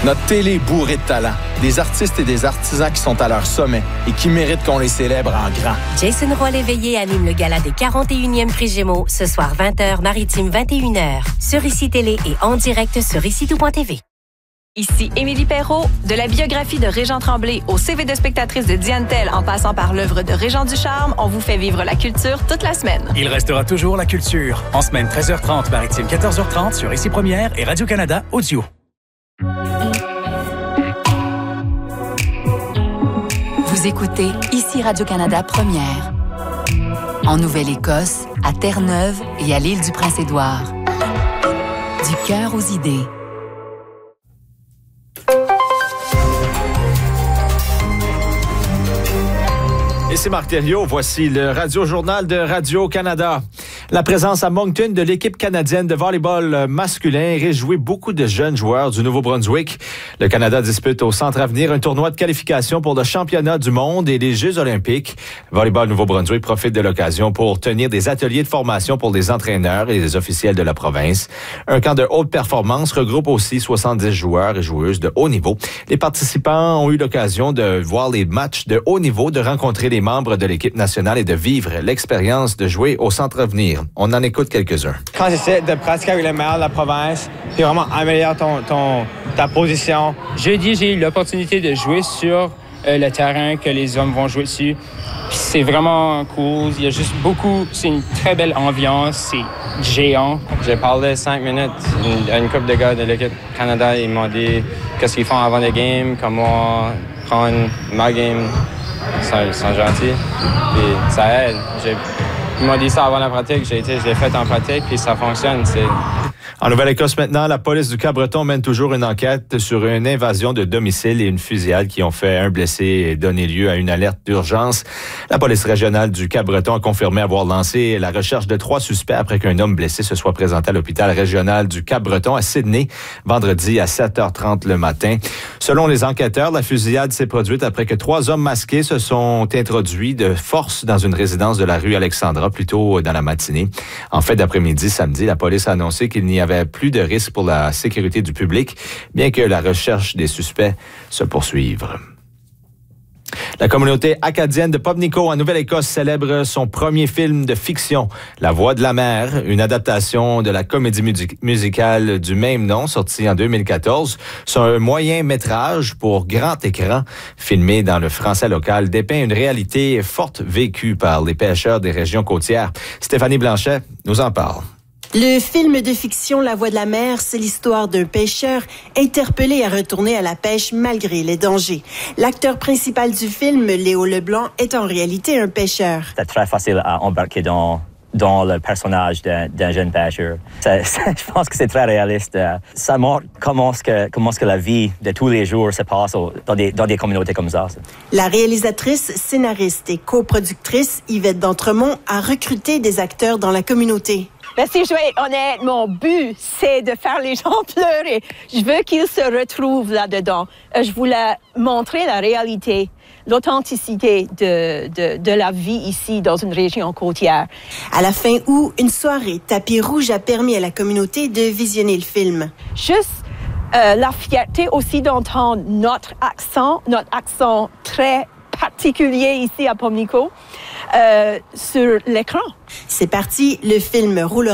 Notre télé est bourrée de talent. Des artistes et des artisans qui sont à leur sommet et qui méritent qu'on les célèbre en grand. Jason Roy-Léveillé anime le gala des 41e Prix Gémeaux, ce soir 20h, Maritime 21h, sur ICI Télé et en direct sur ICITout.tv. Ici Émilie Perrault. De la biographie de Régent Tremblay au CV de spectatrice de Diane Tell en passant par l'œuvre de Régent Ducharme, on vous fait vivre la culture toute la semaine. Il restera toujours la culture. En semaine 13h30, Maritime 14h30 sur ICI Première et Radio-Canada Audio. Vous écoutez ici Radio-Canada Première. En Nouvelle-Écosse, à Terre-Neuve et à l'île du Prince-Édouard. Du cœur aux idées. Et c'est Marc Thériault, voici le Radio-Journal de Radio-Canada. La présence à Moncton de l'équipe canadienne de volleyball masculin réjouit beaucoup de jeunes joueurs du Nouveau-Brunswick. Le Canada dispute au Centre Avenir un tournoi de qualification pour le championnat du monde et les Jeux olympiques. Volleyball Nouveau-Brunswick profite de l'occasion pour tenir des ateliers de formation pour les entraîneurs et les officiels de la province. Un camp de haute performance regroupe aussi 70 joueurs et joueuses de haut niveau. Les participants ont eu l'occasion de voir les matchs de haut niveau, de rencontrer les membres de l'équipe nationale et de vivre l'expérience de jouer au Centre Avenir. On en écoute quelques-uns. Quand tu essaies de pratiquer avec les meilleurs de la province, puis vraiment améliorer ta position. Jeudi, j'ai eu l'opportunité de jouer sur le terrain que les hommes vont jouer dessus. Puis c'est vraiment cool. Il y a juste beaucoup... C'est une très belle ambiance. C'est géant. J'ai parlé 5 minutes à une couple de gars de l'équipe Canada. Ils m'ont dit qu'est-ce qu'ils font avant les games, comment prendre ma game. Ils sont gentils. Puis ça aide. Ils m'ont dit ça avant la pratique. Je l'ai fait en pratique, puis ça fonctionne. En Nouvelle-Écosse maintenant, la police du Cap-Breton mène toujours une enquête sur une invasion de domicile et une fusillade qui ont fait un blessé et donné lieu à une alerte d'urgence. La police régionale du Cap-Breton a confirmé avoir lancé la recherche de 3 suspects après qu'un homme blessé se soit présenté à l'hôpital régional du Cap-Breton à Sydney vendredi à 7h30 le matin. Selon les enquêteurs, la fusillade s'est produite après que 3 hommes masqués se sont introduits de force dans une résidence de la rue Alexandra plus tôt dans la matinée. En fait, d'après-midi, samedi, la police a annoncé qu'il n'y avait plus de risque pour la sécurité du public, bien que la recherche des suspects se poursuive. La communauté acadienne de Pubnico en Nouvelle-Écosse célèbre son premier film de fiction, La Voix de la mer, une adaptation de la comédie musicale du même nom, sortie en 2014. C'est un moyen métrage pour grand écran, filmé dans le français local, dépeint une réalité forte vécue par les pêcheurs des régions côtières. Stéphanie Blanchet nous en parle. Le film de fiction La Voix de la mer, c'est l'histoire d'un pêcheur interpellé à retourner à la pêche malgré les dangers. L'acteur principal du film, Léo Leblanc, est en réalité un pêcheur. C'est très facile à embarquer dans le personnage d'un jeune pêcheur. Je pense que c'est très réaliste. Ça montre comment est-ce que la vie de tous les jours se passe dans des communautés comme ça. La réalisatrice, scénariste et coproductrice Yvette D'Entremont a recruté des acteurs dans la communauté. Ben, si je vais être honnête, mon but, c'est de faire les gens pleurer. Je veux qu'ils se retrouvent là-dedans. Je voulais montrer la réalité, l'authenticité de la vie ici, dans une région côtière. À la fin août, une soirée tapis rouge a permis à la communauté de visionner le film. Juste la fierté aussi d'entendre notre accent très particulier ici à Pubnico, sur l'écran. C'est parti, le film roule